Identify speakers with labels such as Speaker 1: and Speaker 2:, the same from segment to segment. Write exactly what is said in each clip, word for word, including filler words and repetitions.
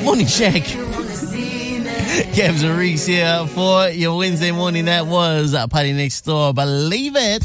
Speaker 1: Morning Shack. Gabs and Reeks here for your Wednesday morning. That was uh, Party Next Door. Believe it.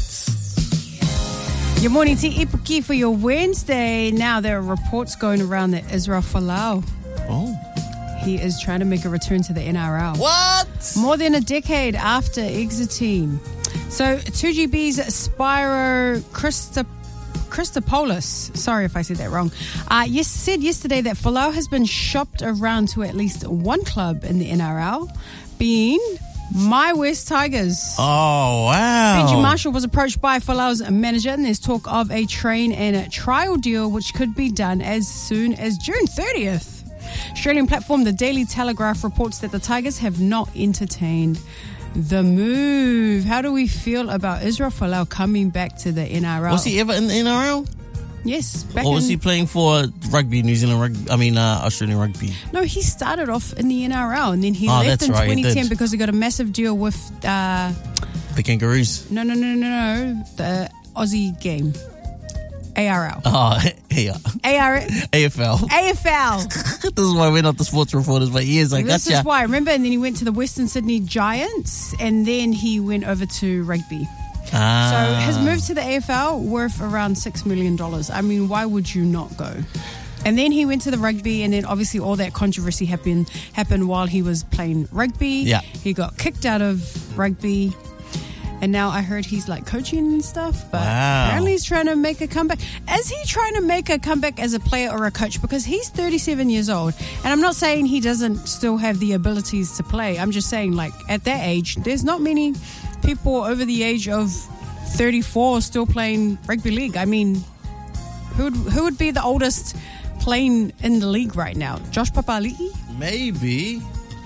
Speaker 2: Your morning tea ipuki for your Wednesday. Now there are reports going around that Israel Folau,
Speaker 1: Oh.
Speaker 2: he is trying to make a return to the N R L.
Speaker 1: What?
Speaker 2: More than a decade after exiting. So two G B's Spyro Christop- Christopoulos, sorry if I said that wrong, uh, yes, said yesterday that Folau has been shopped around to at least one club in the N R L, being My West Tigers.
Speaker 1: Oh, wow.
Speaker 2: Benji Marshall was approached by Folau's manager, and there's talk of a train and a trial deal which could be done as soon as June thirtieth. Australian platform The Daily Telegraph reports that the Tigers have not entertained the move. How do we feel about Israel Folau coming back to the N R L?
Speaker 1: Was he ever in the N R L?
Speaker 2: Yes. Back
Speaker 1: Or was
Speaker 2: in,
Speaker 1: he playing for rugby, New Zealand rugby? I mean, uh, Australian rugby.
Speaker 2: No, he started off in the N R L, and then he
Speaker 1: Oh,
Speaker 2: left
Speaker 1: that's
Speaker 2: in
Speaker 1: right, he
Speaker 2: twenty ten
Speaker 1: did.
Speaker 2: because he got a massive deal with, uh,
Speaker 1: The Kangaroos.
Speaker 2: no, no, no, no, no, the Aussie game. A R L.
Speaker 1: Oh, yeah.
Speaker 2: A R L.
Speaker 1: A F L.
Speaker 2: A F L.
Speaker 1: This is why we're not the sports reporters, but years I
Speaker 2: This
Speaker 1: gotcha.
Speaker 2: is why, remember? And then he went to the Western Sydney Giants, and then he went over to rugby.
Speaker 1: Ah.
Speaker 2: So his move to the A F L worth around six million dollars. I mean, why would you not go? And then he went to the rugby, and then obviously all that controversy happened happened while he was playing rugby.
Speaker 1: Yeah.
Speaker 2: He got kicked out of rugby. And now I heard he's like coaching and stuff, but
Speaker 1: Wow.
Speaker 2: apparently he's trying to make a comeback. Is he trying to make a comeback as a player or a coach? Because he's thirty-seven years old. And I'm not saying he doesn't still have the abilities to play. I'm just saying, like, at that age, there's not many people over the age of thirty-four still playing rugby league. I mean, who would, who would be the oldest playing in the league right now? Josh Papali'i?
Speaker 1: Maybe.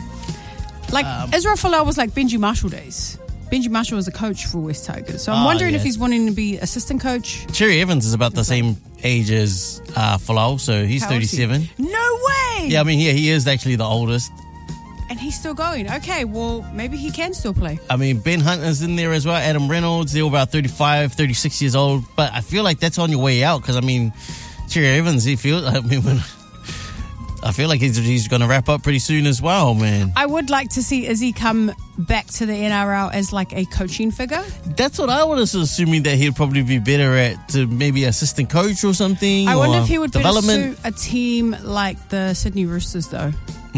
Speaker 2: Like,
Speaker 1: Um,
Speaker 2: Israel Folau was like Benji Marshall days. Benji Marshall was a coach for West Tigers. So I'm
Speaker 1: Ah,
Speaker 2: wondering if
Speaker 1: yes.
Speaker 2: he's wanting to be assistant coach.
Speaker 1: Cherry Evans is about the same age as uh, Folau, so he's
Speaker 2: How old is he?
Speaker 1: thirty-seven.
Speaker 2: No way!
Speaker 1: Yeah, I mean, yeah, he is actually the oldest.
Speaker 2: And he's still going. Okay, well, maybe he can still play.
Speaker 1: I mean, Ben Hunter's in there as well. Adam Reynolds, they're about thirty-five, thirty-six years old. But I feel like that's on your way out because, I mean, Cherry Evans, he feels, I mean, when, I feel like he's, he's going to wrap up pretty soon as well, man.
Speaker 2: I would like to see Izzy come back to the N R L as like a coaching figure.
Speaker 1: That's what I was assuming, that he'd probably be better at, to maybe assistant coach or something.
Speaker 2: I wonder
Speaker 1: or
Speaker 2: if he would better
Speaker 1: development.
Speaker 2: suit a team like the Sydney Roosters, though.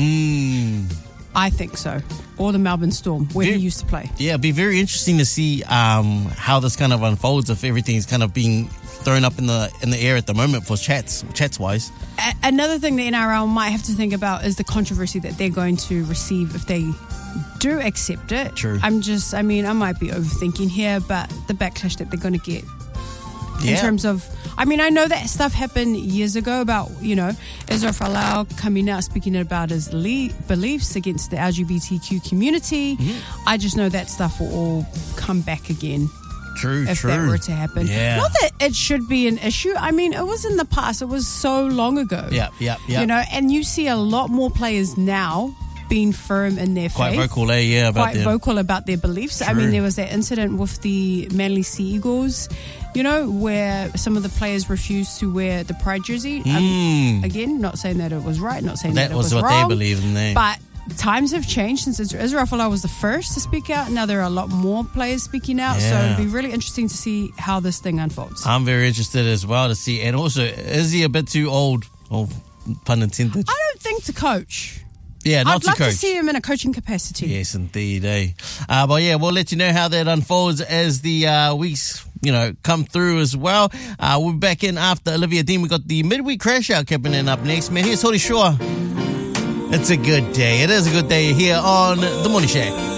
Speaker 1: Mm.
Speaker 2: I think so. Or the Melbourne Storm, where
Speaker 1: Very-
Speaker 2: he used to play.
Speaker 1: Yeah, it'd be very interesting to see um, how this kind of unfolds, if everything's kind of being thrown up in the in the air at the moment for chats, chats wise.
Speaker 2: A- another thing the N R L might have to think about is the controversy that they're going to receive if they do accept it.
Speaker 1: True.
Speaker 2: I'm just, I mean, I might be overthinking here, but the backlash that they're going to get in
Speaker 1: Yeah.
Speaker 2: terms of, I mean, I know that stuff happened years ago about, you know, Israel Folau coming out speaking about his le- beliefs against the L G B T Q community.
Speaker 1: Mm-hmm.
Speaker 2: I just know that stuff will all come back again.
Speaker 1: True,
Speaker 2: If
Speaker 1: true.
Speaker 2: that were to happen.
Speaker 1: Yeah.
Speaker 2: Not that it should be an issue. I mean, it was in the past. It was so long ago.
Speaker 1: Yeah, yeah, yeah.
Speaker 2: You know, and you see a lot more players now being firm in their
Speaker 1: Quite
Speaker 2: faith.
Speaker 1: vocal, eh? Yeah, about
Speaker 2: Quite
Speaker 1: them.
Speaker 2: vocal about their beliefs. I
Speaker 1: True.
Speaker 2: mean, there was that incident with the Manly Sea Eagles, you know, where some of the players refused to wear the pride jersey. Um,
Speaker 1: Mm.
Speaker 2: again, not saying that it was right, not saying
Speaker 1: That
Speaker 2: that, it
Speaker 1: was
Speaker 2: was
Speaker 1: what
Speaker 2: wrong.
Speaker 1: they believed in there.
Speaker 2: But times have changed since Israel Folau was the first to speak out. Now there are a lot more players speaking out. So
Speaker 1: Yeah.
Speaker 2: it'd be really interesting to see how this thing unfolds.
Speaker 1: I'm very interested as well to see. And also, is he a bit too old? Oh, pun intended.
Speaker 2: I don't think to coach.
Speaker 1: Yeah, not
Speaker 2: I'd
Speaker 1: to
Speaker 2: love
Speaker 1: coach.
Speaker 2: to see him in a coaching capacity.
Speaker 1: Yes, indeed, eh? Uh, but yeah, we'll let you know how that unfolds as the uh, weeks, you know, come through as well. Uh, we'll be back in after Olivia Dean. We got the midweek crash out happening up next. Man, here's Hori Shaw. It's a good day. It is a good day here on The Morning Shack.